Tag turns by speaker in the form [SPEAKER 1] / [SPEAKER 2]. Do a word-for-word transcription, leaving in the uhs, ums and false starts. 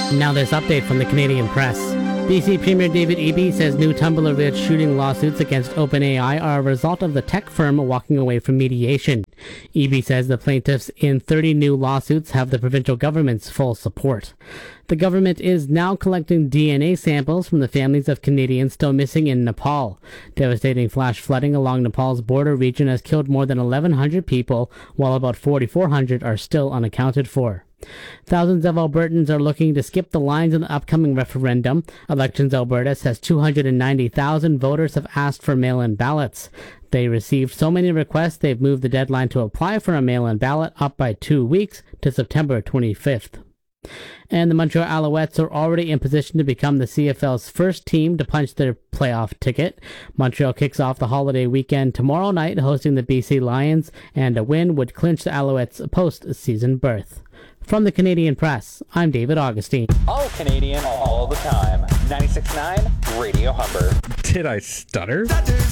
[SPEAKER 1] Now this update from the Canadian Press. B C Premier David Eby says new Tumblr-related shooting lawsuits against OpenAI are a result of the tech firm walking away from mediation. Eby says the plaintiffs in thirty new lawsuits have the provincial government's full support. The government is now collecting D N A samples from the families of Canadians still missing in Nepal. Devastating flash flooding along Nepal's border region has killed more than eleven hundred people, while about forty-four hundred are still unaccounted for. Thousands of Albertans are looking to skip the lines in the upcoming referendum. Elections Alberta says two hundred ninety thousand voters have asked for mail-in ballots. They received so many requests they've moved the deadline to apply for a mail-in ballot up by two weeks to September twenty-fifth. And the Montreal Alouettes are already in position to become the C F L's first team to punch their playoff ticket. Montreal kicks off the holiday weekend tomorrow night, hosting the B C Lions, and a win would clinch the Alouettes' post-season berth. From the Canadian Press, I'm David Augustine.
[SPEAKER 2] All Canadian, all the time. ninety-six point nine Radio Humber.
[SPEAKER 3] Did I stutter?